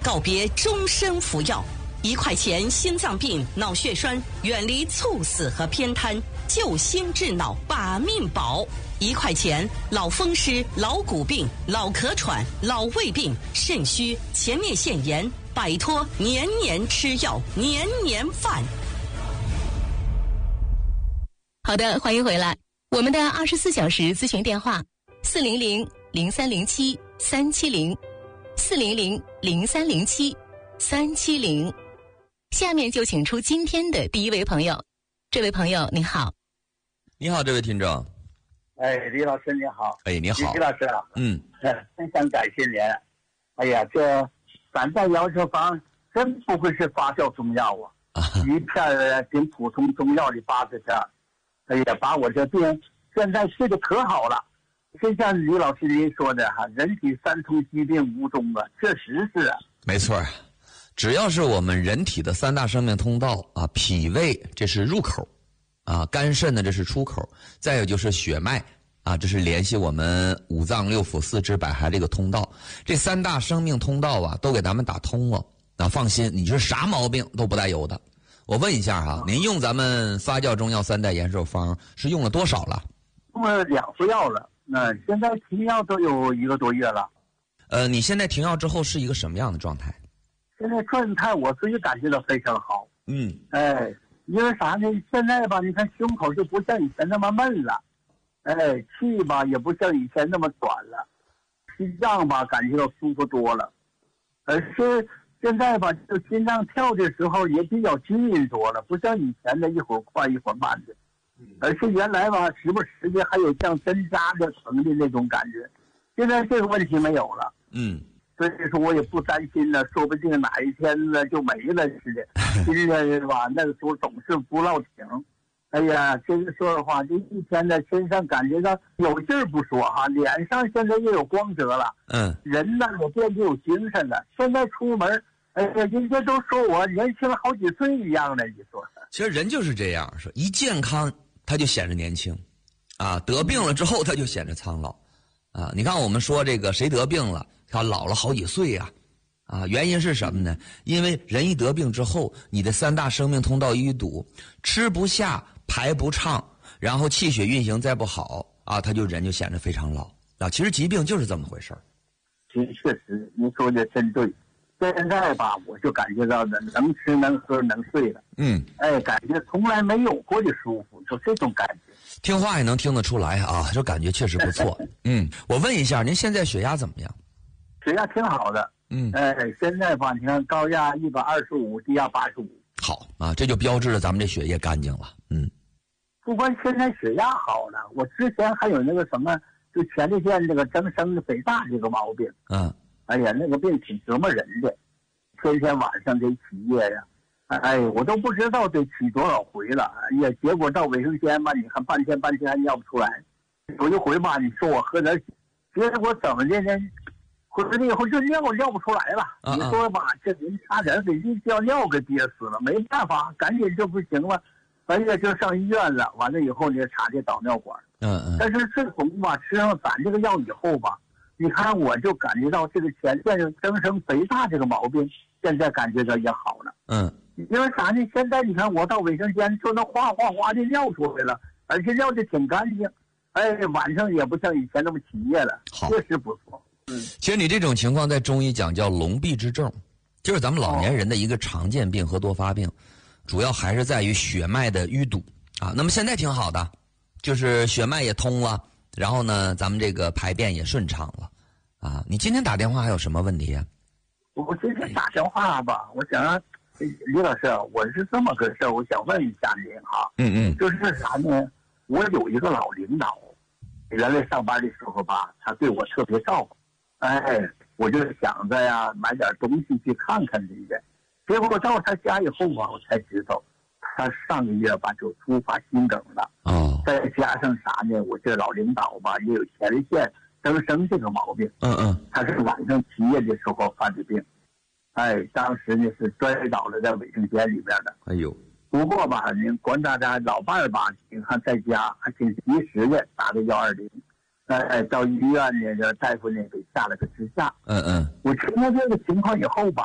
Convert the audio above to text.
告别终身服药。1块钱心脏病、脑血栓，远离猝死和偏瘫，救心治脑，把命保。1块钱老风湿、老骨病、老咳喘、老胃病、肾虚、前列腺炎，摆脱年年吃药、年年犯。 好的，欢迎回来。我们的24小时咨询电话400-0307-370，400-0307-370。下面就请出今天的第一位朋友。这位朋友你好。 你好，这位听众。 李老师你好。 你好。 李老师啊。非常感谢您。哎呀，这3代摇车坊真不会是发酵中药啊，一片挺普通中药的80片。哎呀，把我这病现在治得可好了。就像李老师您说的哈，人体3通疾病无踪啊，确实是啊。 没错，只要是我们人体的3大生命通道啊，脾胃这是入口啊，肝肾呢这是出口，再有就是血脉啊，这是联系我们5脏6腑4肢百骸这个通道。这3大生命通道啊，都给咱们打通了。那放心，你是啥毛病都不带有的。我问一下哈，您用咱们发酵中药3代延寿方是用了多少了？ 用了2副药了，现在停药都有1个多月了。 你现在停药之后是一个什么样的状态？ 现在状态我自己感觉到非常好。因为啥呢？现在吧，你看胸口就不像以前那么闷了，气吧也不像以前那么短了，心脏吧感觉到舒服多了，而是现在吧，就心脏跳的时候也比较均匀多了，不像以前的一会儿快一会儿慢的，而是原来吧时不时的还有像针扎的疼的那种感觉，现在这个问题没有了。所以说我也不担心了，说不定哪一天呢就没了似的。心里吧那个时候总是不落停。哎呀，这个说的话，这一天呢身上感觉到有劲儿不说哈，脸上现在又有光泽了。人呢也变得有精神了。现在出门，哎呀，人家都说我年轻了好几岁一样的，你说。 其实人就是这样，说一健康他就显着年轻，啊，得病了之后他就显着苍老，啊，你看我们说这个谁得病了，他老了好几岁啊，啊，原因是什么呢？因为人一得病之后，你的3大生命通道一堵，吃不下，排不畅，然后气血运行再不好啊，人就显得非常老啊。其实疾病就是这么回事儿。 确实，您说的真对。现在吧，我就感觉到的能吃能喝能睡了。感觉从来没有过的舒服，就这种感觉。 听话也能听得出来啊，这感觉确实不错。我问一下，您现在血压怎么样？ 血压挺好的。现在吧，你看高压125，低压85。 好啊，这就标志着咱们这血液干净了。 不光现在血压好了，我之前还有那个什么，就前列腺这个增生的肥大这个毛病。哎呀，那个病挺折磨人的，天天晚上得起夜呀。我都不知道得起多少回了。哎呀，结果到卫生间吧，你看半天还尿不出来。有一回吧，你说我喝点，结果怎么的呢？回来以后就尿不出来了。你说吧，这人差点给这叫尿给憋死了，没办法，赶紧就不行了，而且就上医院了。完了以后呢，插这导尿管。但是自从吧吃上咱这个药以后吧，你看我就感觉到这个前列腺增生肥大这个毛病，现在感觉到也好了。因为啥呢？现在你看我到卫生间就能哗的尿出来了，而且尿的挺干净。晚上也不像以前那么起夜了，确实不错。 其实你这种情况在中医讲叫龙闭之症，就是咱们老年人的一个常见病和多发病，主要还是在于血脉的淤堵啊。那么现在挺好的，就是血脉也通了，然后呢，咱们这个排便也顺畅了啊。你今天打电话还有什么问题啊？ 我今天打电话吧，我想李老师，我是这么个事儿，我想问一下您哈。就是啥呢？我有一个老领导，原来上班的时候吧，他对我特别照顾。我就想着呀，买点东西去看看人家。结果到他家以后吧，我才知道，他上个月吧就突发心梗了。再加上啥呢？我这老领导吧也有前列腺增生这个毛病。他是晚上起夜的时候犯的病。当时呢是摔倒了在卫生间里边的。不过吧，您管大家老伴儿吧，你看在家还挺及时的，打的120。到医院呢，这大夫呢给下了个支架。我听到这个情况以后吧，